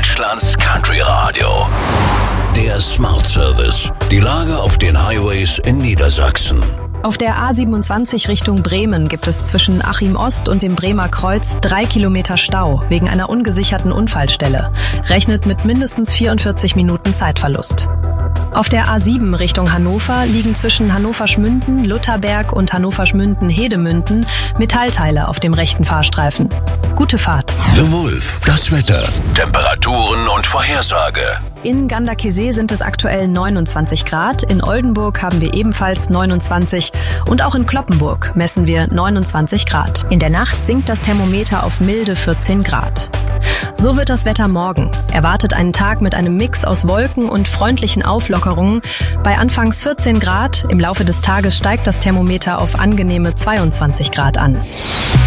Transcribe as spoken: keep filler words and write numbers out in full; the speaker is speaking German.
Deutschlands Country Radio. Der Smart Service. Die Lage auf den Highways in Niedersachsen. Auf der A siebenundzwanzig Richtung Bremen gibt es zwischen Achim Ost und dem Bremer Kreuz drei Kilometer Stau wegen einer ungesicherten Unfallstelle. Rechnet mit mindestens vierundvierzig Minuten Zeitverlust. Auf der A sieben Richtung Hannover liegen zwischen Hannover-Schmünden, Lutherberg und Hannover-Schmünden-Hedemünden Metallteile auf dem rechten Fahrstreifen. Gute Fahrt. The Wolf. Das Wetter. Temperaturen und Vorhersage. In Ganderkesee sind es aktuell neunundzwanzig Grad, in Oldenburg haben wir ebenfalls neunundzwanzig und auch in Cloppenburg messen wir neunundzwanzig Grad. In der Nacht sinkt das Thermometer auf milde vierzehn Grad. So wird das Wetter morgen. Erwartet einen Tag mit einem Mix aus Wolken und freundlichen Auflockerungen. Bei anfangs vierzehn Grad, im Laufe des Tages steigt das Thermometer auf angenehme zweiundzwanzig Grad an.